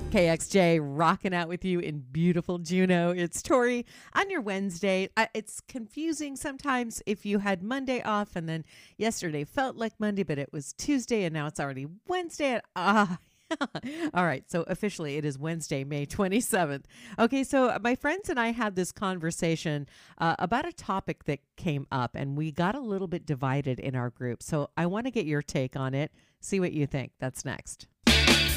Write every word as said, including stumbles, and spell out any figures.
K X J rocking out with you in beautiful Juneau. It's Tori on your Wednesday. Uh, it's confusing sometimes if you had Monday off and then yesterday felt like Monday, but it was Tuesday and now it's already Wednesday. And, ah, all right. So officially it is Wednesday, May twenty-seventh. Okay. So my friends and I had this conversation uh, about a topic that came up and we got a little bit divided in our group. So I want to get your take on it. See what you think. That's next.